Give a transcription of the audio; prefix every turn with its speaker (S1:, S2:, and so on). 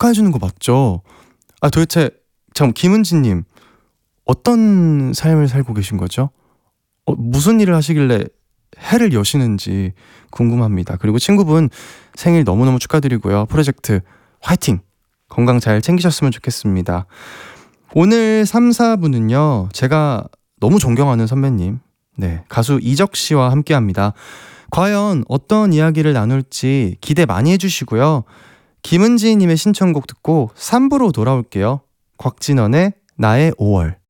S1: 축하해주는 거 맞죠? 아, 도대체 참 김은지님 어떤 삶을 살고 계신 거죠? 무슨 일을 하시길래 해를 여시는지 궁금합니다. 그리고 친구분 생일 너무너무 축하드리고요. 프로젝트 화이팅! 건강 잘 챙기셨으면 좋겠습니다. 오늘 3, 4부는요. 제가 너무 존경하는 선배님, 네, 가수 이적 씨와 함께합니다. 과연 어떤 이야기를 나눌지 기대 많이 해주시고요. 김은지님의 신청곡 듣고 3부로 돌아올게요. 곽진원의 나의 5월.